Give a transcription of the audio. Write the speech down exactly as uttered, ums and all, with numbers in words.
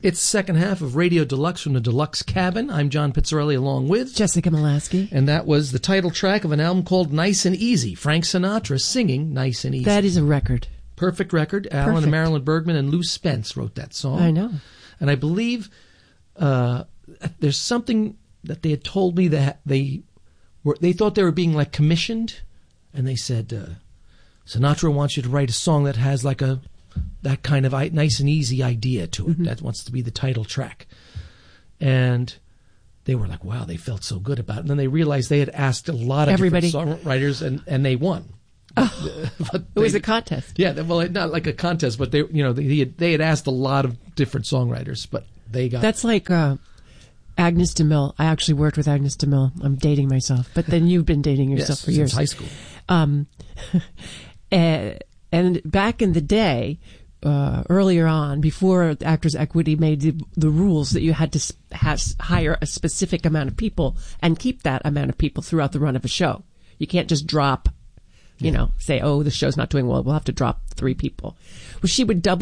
It's the second half of Radio Deluxe from the Deluxe Cabin. I'm John Pizzarelli along with Jessica Molaski. And that was the title track of an album called Nice and Easy. Frank Sinatra singing Nice and Easy. That is a record. Perfect record. Alan Perfect. and Marilyn Bergman and Lou Spence wrote that song. I know. And I believe uh, there's something that they had told me that they were, they thought they were being like commissioned. And they said, uh, Sinatra wants you to write a song that has like a that kind of I- nice and easy idea to it. Mm-hmm. That wants to be the title track. And they were like, wow, they felt so good about it. And then they realized they had asked a lot of Everybody. different songwriters, and, and they won. Oh, but it was they, a contest. Yeah, well, not like a contest, but they, you know, they had, they had asked a lot of different songwriters, but they got. That's like uh, Agnes DeMille. I actually worked with Agnes DeMille. I'm dating myself, but then you've been dating yourself yes, for years. Since high school. Um, and, and back in the day, uh, earlier on, before Actors Equity made the, the rules that you had to have, hire a specific amount of people and keep that amount of people throughout the run of a show. You can't just drop. You know, say, oh, the show's not doing well. We'll have to drop three people. Well, she would double